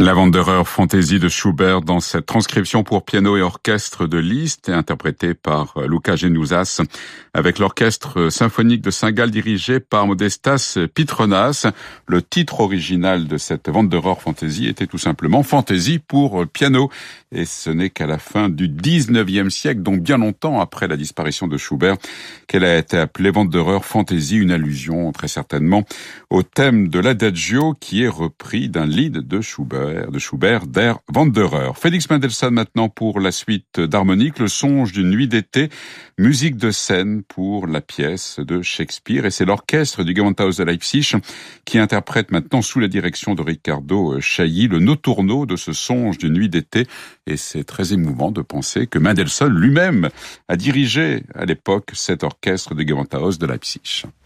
La Wanderer Fantaisie de Schubert dans cette transcription pour piano et orchestre de Liszt, interprétée par Luca Genousas, avec l'orchestre symphonique de Saint-Gall dirigé par Modestas Pitronas. Le titre original de cette Wanderer Fantaisie était tout simplement Fantaisie pour piano. Et ce n'est qu'à la fin du 19e siècle, donc bien longtemps après la disparition de Schubert, qu'elle a été appelée Wanderer Fantaisie, une allusion très certainement au thème de l'Adagio qui est repris d'un Lied de Schubert, Der Wanderer. Félix Mendelssohn maintenant pour la suite d'harmonique, le songe d'une nuit d'été, musique de scène pour la pièce de Shakespeare. Et c'est l'orchestre du Gewandhaus de Leipzig qui interprète maintenant sous la direction de Riccardo Chailly le notturno de ce songe d'une nuit d'été. Et c'est très émouvant de penser que Mendelssohn lui-même a dirigé à l'époque cet orchestre du Gewandhaus de Leipzig.